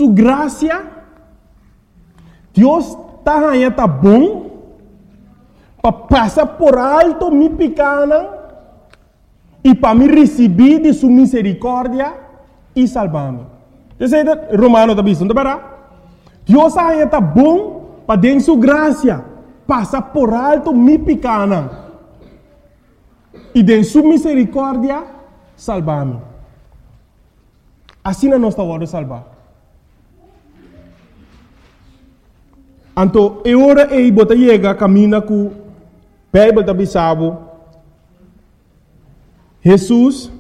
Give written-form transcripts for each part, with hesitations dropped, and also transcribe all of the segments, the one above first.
Su gracia, Deus tá bom para passar por alto mi pecado e para me receber de sua misericórdia e salvar-me. Isso é Romano da Bíblia, não é verdade? Deus tá bom para dar sua graça, passar por alto mi pecado e de sua misericórdia salvar-me. Assim nós estamos salvar. Então, é hora de você chegar, caminhar com a Bíblia da Bíblia. Jesus,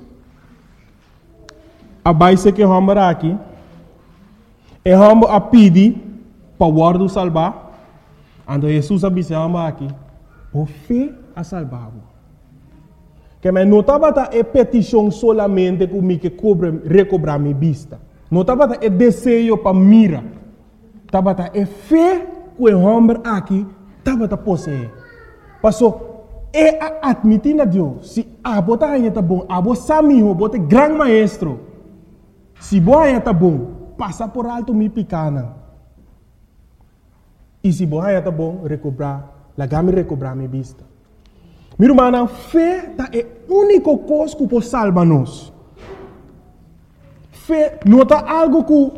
a base que vamos aqui, é vamos a pedir para o guarda salvar. Então, Jesus a Bíblia aqui, por fé a salvar. Que não estava a petição solamente comigo que recobrar minha vista. Não estava a desejo para mirar. Estava a fé que o homem aqui estava a possuir. Passou, é admitir a Deus. Se a bota está bom, a bota sabe, a bota grande maestro. Se a bota está bom, passa por alto meu pecado. E se a bota está bom, recobrar minha vista. Meu irmão, fé é a única coisa que pode salvar-nos. Fé não é algo que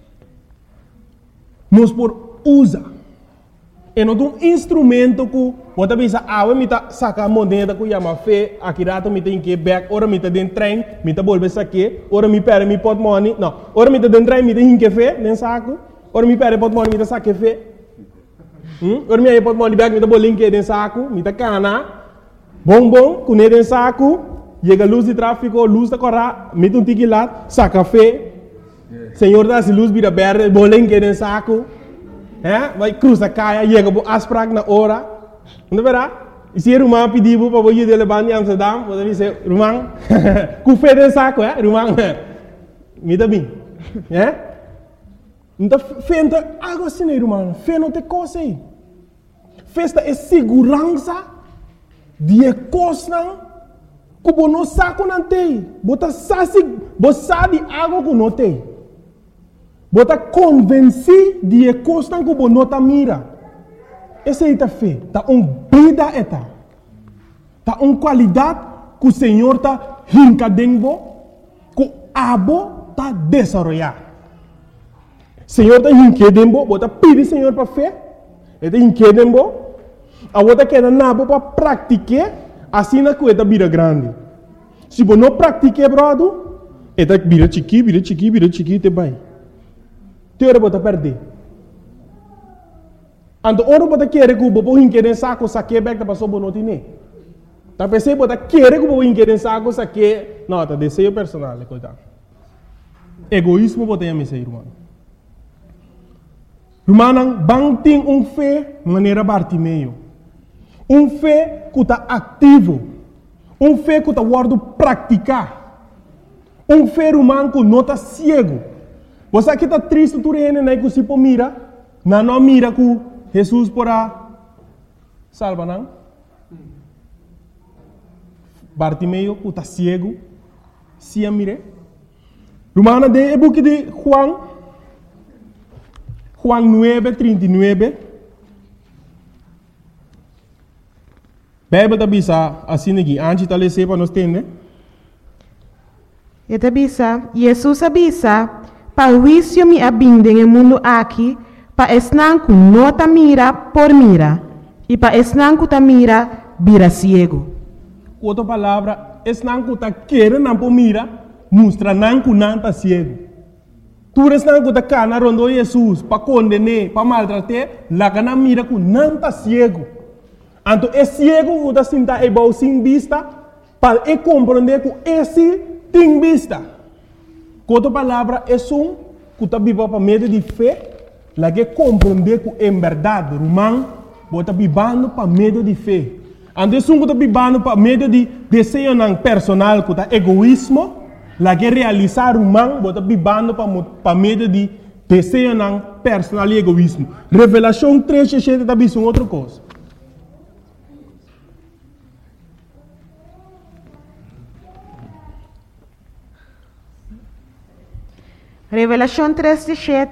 nós podemos usar. É um instrumento que você pensa, eu sacar a moneda que chama fé, aqui rato eu tenho que ir back, ora eu tenho dentro do trem, eu vou sacar, ora eu pego meu portmoney, não, ora eu tenho dentro do trem, eu tenho que fé, nem saco, ora eu pego o portmoney, eu saco fé. Ora eu tenho portmoney back, eu vou linkar dentro do saco, eu tenho cana. Bom, com ele em saco, chega a luz de tráfego, luz da corra, mete um tique lá, saca café. Senhor dá se luz vira verde, bolen que em saco. Vai cruza caia, chega a asprag na hora. Não é verdade? E se o irmão pediu para você ir levar em Amsterdam, você dizer, irmão, com fé em saco, irmão, me dá bem. Então, fé não é algo assim, irmão. Fé não tem coisa aí. Festa é segurança. Die coisa que você não sabe não tem. Você sabe algo que não tem. Você convence de coisa que você não mira. Essa é a fé. Está vida eta. Está qualidade que o Senhor está rincadendo, que o abo está desenvolvendo. O Senhor está rincadendo, você pede Senhor para fé. Ele está rincadendo. A outra que não para praticar, assim na coisa vira grande. Se você não praticar, brother, é vira chiqui, te vai. Te hora você perder. Então, hora você quer que você quer saco, saque back, passou por não ter. Tá pensando você quer que você quer saco, saque, não, tá desejo personal, coitado. Egoísmo você tem a ser, irmão. Irmão, bang tem fé, maneira Bartimeu. Fé que está ativo. Fé que está guardando praticar. Fé humano que não está cego. Você aqui está triste, tu reina, que se pode mira. Não mira que Jesus porá salva, não? Bartimeu que está cego. Se a mire. Romana de book de Juan 9:39. Bíblia da Bisa assim aqui, antes de ler para nós entender. E da Bisa, Jesus avisa, para o juízo me abinde no mundo aqui, para esnan que não ta mira por mira, e para esnan que ta mira, vira ciego. Outra palavra, esnan que ta quer não por mira, mostra não que não ta ciego. Tu esnan que ta cana rondo Jesus, para condenar, para maltratar, lá que não mira que não ta ciego. Então, é cego que está sentado sem vista para compreender que esse tem vista. Com outra palavra, é que está vivo para meio de fé, lá que compreender que é verdade, irmão, está vivendo para meio de fé. Então, é que está vivendo para meio de desejo personal, que está egoísmo, lá que realizar irmão, está vivendo para meio de desejo personal e egoísmo. Revelação 3:7 está vendo outra coisa. Revelación 3:7